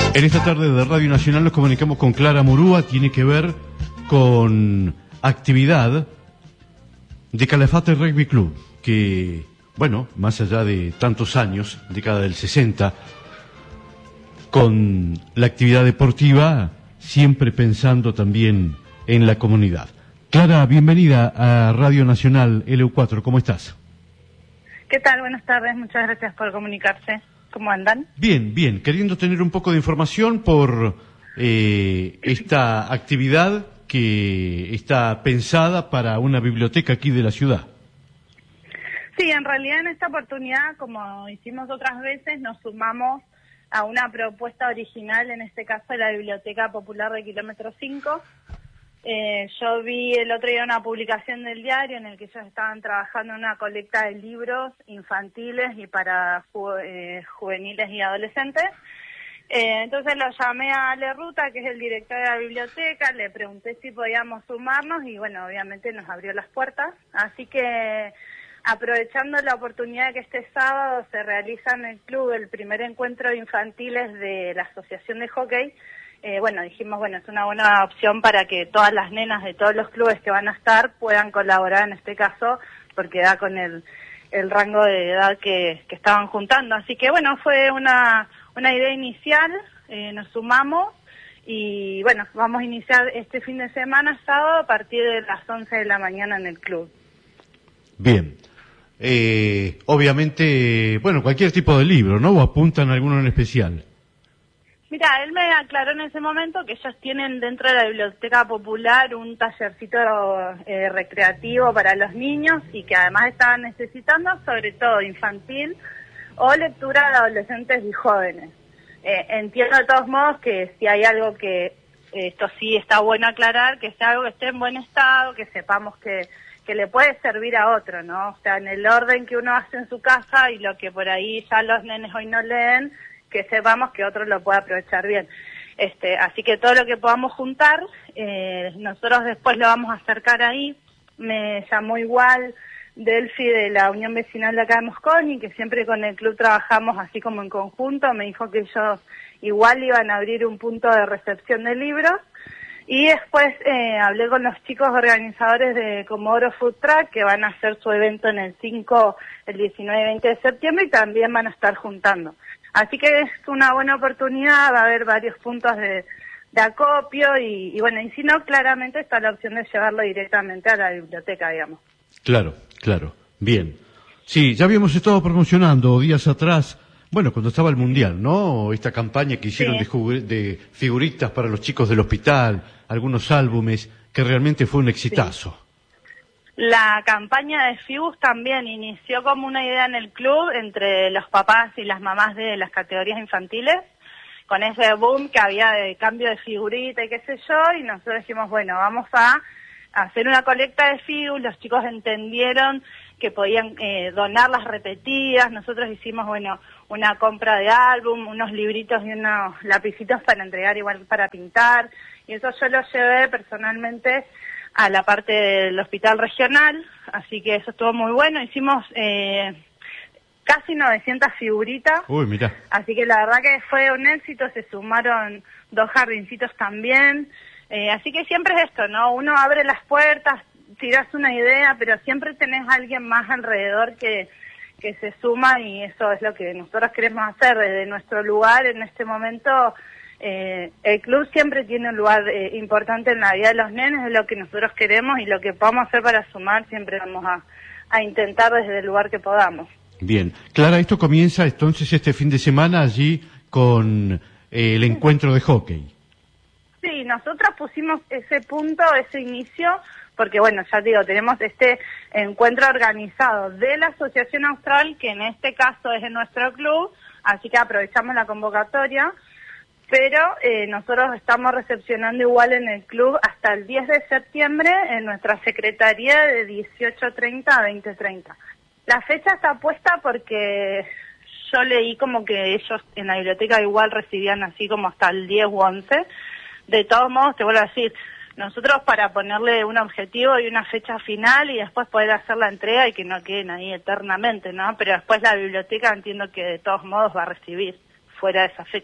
En esta tarde de Radio Nacional nos comunicamos con Clara Murúa, tiene que ver con actividad de Calafate Rugby Club, que, bueno, más allá de tantos años, década del 60, con la actividad deportiva, siempre pensando también en la comunidad. Clara, bienvenida a Radio Nacional LU4, ¿cómo estás? ¿Qué tal? Buenas tardes, muchas gracias por comunicarse. ¿Cómo andan? Bien, bien, queriendo tener un poco de información por esta actividad que está pensada para una biblioteca aquí de la ciudad. Sí, en realidad en esta oportunidad, como hicimos otras veces, nos sumamos a una propuesta original, en este caso de la Biblioteca Popular de Kilómetro 5. Yo vi el otro día una publicación del diario en el que ellos estaban trabajando en una colecta de libros infantiles y para juveniles y adolescentes. Entonces lo llamé a Ale Ruta, que es el director de la biblioteca, le pregunté si podíamos sumarnos y bueno, obviamente nos abrió las puertas. Así que aprovechando la oportunidad de que este sábado se realiza en el club el primer encuentro de infantiles de la Asociación de Hockey, bueno, dijimos, bueno, es una buena opción para que todas las nenas de todos los clubes que van a estar puedan colaborar en este caso, porque da con el rango de edad que estaban juntando. Así que bueno, fue una idea inicial, nos sumamos y bueno, vamos a iniciar este fin de semana, sábado, a partir de las 11 de la mañana en el club. Bien. Obviamente, bueno, cualquier tipo de libro, ¿no? ¿O apuntan a alguno en especial? Mira, él me aclaró en ese momento que ellos tienen dentro de la Biblioteca Popular un tallercito recreativo para los niños y que además estaban necesitando, sobre todo infantil o lectura de adolescentes y jóvenes. Entiendo de todos modos que si hay algo que, esto sí está bueno aclarar, que sea algo que esté en buen estado, que sepamos que le puede servir a otro, ¿no? O sea, en el orden que uno hace en su casa y lo que por ahí ya los nenes hoy no leen, que sepamos que otro lo puede aprovechar bien. Así que todo lo que podamos juntar, nosotros después lo vamos a acercar ahí. Me llamó igual Delphi de la Unión Vecinal de acá de Mosconi, que siempre con el club trabajamos así como en conjunto. Me dijo que ellos igual iban a abrir un punto de recepción de libros. Y después hablé con los chicos organizadores de Comodoro Food Truck, que van a hacer su evento en el 5, el 19 y 20 de septiembre, y también van a estar juntando. Así que es una buena oportunidad, va a haber varios puntos de acopio y bueno, y si no, claramente está la opción de llevarlo directamente a la biblioteca, digamos. Claro, claro, bien. Sí, ya habíamos estado promocionando días atrás, bueno, cuando estaba el Mundial, ¿no? Esta campaña que hicieron Sí. de figuritas para los chicos del hospital, algunos álbumes, que realmente fue un exitazo. Sí. La campaña de Fibus también inició como una idea en el club entre los papás y las mamás de las categorías infantiles, con ese boom que había de cambio de figurita y qué sé yo, y nosotros dijimos, bueno, vamos a hacer una colecta de Fibus. Los chicos entendieron que podían donar las repetidas. Nosotros hicimos, bueno, una compra de álbum, unos libritos y unos lapicitos para entregar igual para pintar, y eso yo lo llevé personalmente a la parte del hospital regional, así que eso estuvo muy bueno. Hicimos casi 900 figuritas. Uy, mirá. Así que la verdad que fue un éxito, se sumaron 2 jardincitos también. Así que siempre es esto, ¿no? Uno abre las puertas, tiras una idea, pero siempre tenés a alguien más alrededor que se suma, y eso es lo que nosotros queremos hacer desde nuestro lugar en este momento. El club siempre tiene un lugar importante en la vida de los nenes, es lo que nosotros queremos, y lo que podamos hacer para sumar siempre vamos a intentar desde el lugar que podamos. Bien. Clara, esto comienza entonces este fin de semana allí con el encuentro de hockey. Sí, nosotros pusimos ese punto, ese inicio, porque bueno, ya digo, tenemos este encuentro organizado de la Asociación Austral, que en este caso es en nuestro club, así que aprovechamos la convocatoria. Pero nosotros estamos recepcionando igual en el club hasta el 10 de septiembre en nuestra secretaría de 18:30 a 20:30. La fecha está puesta porque yo leí como que ellos en la biblioteca igual recibían así como hasta el 10 u 11. De todos modos, te vuelvo a decir, nosotros para ponerle un objetivo y una fecha final y después poder hacer la entrega y que no queden ahí eternamente, ¿no? Pero después la biblioteca entiendo que de todos modos va a recibir fuera de esa fecha.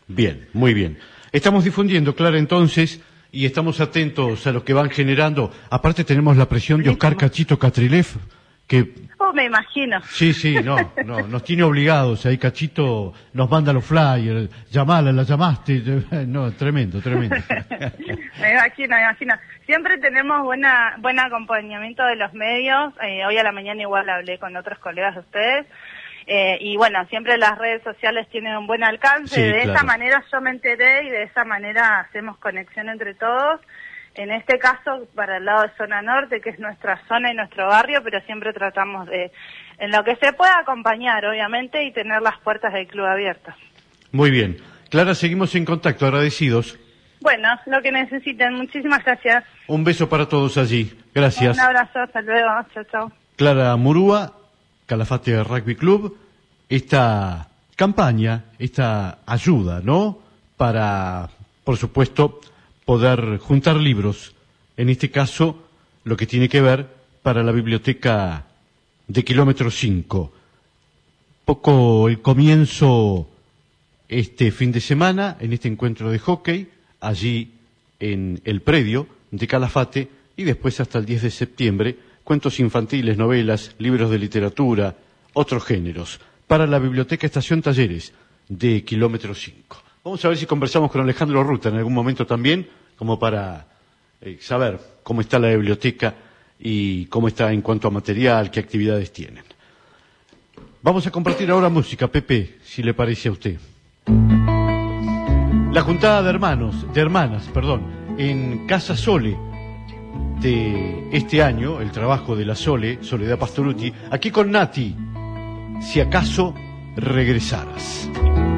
Bien, muy bien. Estamos difundiendo, Clara, entonces, y estamos atentos a los que van generando. Aparte tenemos la presión de Oscar Cachito Catrilev, que... Oh, me imagino. Sí, no, nos tiene obligados. Ahí Cachito nos manda los flyers, llamala, la llamaste. No, tremendo. Me imagino. Siempre tenemos buen acompañamiento de los medios. Hoy a la mañana igual hablé con otros colegas de ustedes. Y bueno, siempre las redes sociales tienen un buen alcance. Sí, de claro. esa manera yo me enteré y de esa manera hacemos conexión entre todos. En este caso, para el lado de Zona Norte, que es nuestra zona y nuestro barrio, pero siempre tratamos de, en lo que se pueda, acompañar, obviamente, y tener las puertas del club abiertas. Muy bien. Clara, seguimos en contacto, agradecidos. Bueno, lo que necesiten. Muchísimas gracias. Un beso para todos allí. Gracias. Un abrazo. Hasta luego. Chao. Clara Murúa, Calafate Rugby Club, esta campaña, esta ayuda, ¿no? Para, por supuesto, poder juntar libros, en este caso, lo que tiene que ver para la biblioteca de Kilómetro 5. Poco el comienzo este fin de semana, en este encuentro de hockey, allí en el predio de Calafate, y después hasta el 10 de septiembre, cuentos infantiles, novelas, libros de literatura, otros géneros, para la Biblioteca Estación Talleres de Kilómetro 5. Vamos a ver si conversamos con Alejandro Ruta en algún momento también, como para saber cómo está la biblioteca y cómo está en cuanto a material, qué actividades tienen. Vamos a compartir ahora música, Pepe, si le parece a usted. La juntada de hermanas, en Casa Sole de este año, el trabajo de la Soledad Pastoruti, aquí con Nati, si acaso regresaras.